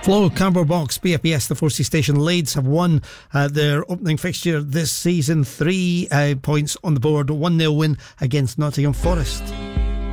Flow, Cardboard Box, BFBS, the 4C station. Leeds have won their opening fixture this season. 3 points on the board, 1-0 win against Nottingham Forest.